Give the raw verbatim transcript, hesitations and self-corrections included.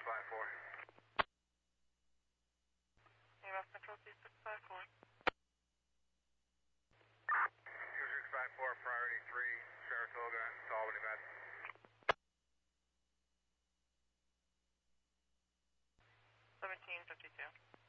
five four. E M S Control two six five four. two six five four, priority three, Saratoga to Albany Med. seventeen fifty-two.